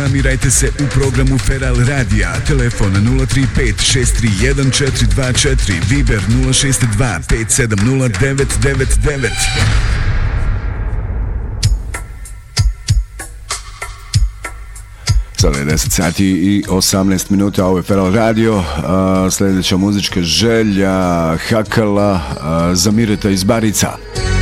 Reklamirajte se u programu Feral Radija. Telefon 035 631 424, Viber 062 570 999. Sada je 10 sati i 18 minuta, ovo je Feral Radio. Sljedeća muzička želja Hakala, Zamireta iz Barica.